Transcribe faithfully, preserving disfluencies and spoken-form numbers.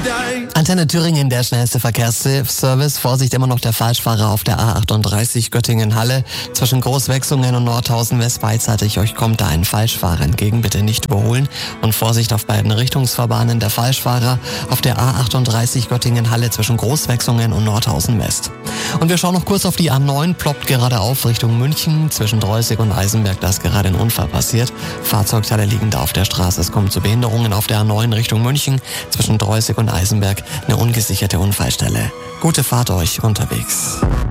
Antenne Thüringen, der schnellste Verkehrsservice. Vorsicht, immer noch der Falschfahrer auf der A achtunddreißig Göttingen-Halle. Zwischen Großwechsungen und Nordhausen West beidseitig. Euch kommt da ein Falschfahrer entgegen. Bitte nicht überholen. Und Vorsicht auf beiden Richtungsfahrbahnen. Der Falschfahrer auf der A achtunddreißig Göttingen-Halle zwischen Großwechsungen und Nordhausen West. Und wir schauen noch kurz auf die A neun. Ploppt gerade auf Richtung München. Zwischen Dreußig und Eisenberg, da ist gerade ein Unfall passiert. Fahrzeugteile liegen da auf der Straße. Es kommt zu Behinderungen auf der A neun Richtung München. Zwischen Dreußig und Eisenberg eine ungesicherte Unfallstelle. Gute Fahrt euch unterwegs.